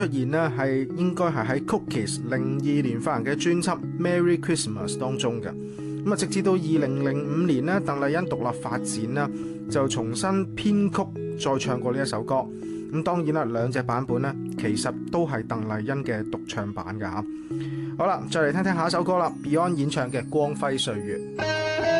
出現呢係應該係喺 Cookies 02年發行嘅專輯《Merry Christmas》當中嘅。咁啊，直至到2005年呢，鄧麗欣獨立發展啦，就重新編曲再唱過呢一首歌。咁當然啦，兩隻版本呢，其實都係鄧麗欣嘅獨唱版㗎嚇。好啦，再嚟聽聽下一首歌啦，Beyond 演唱嘅《光輝歲月》。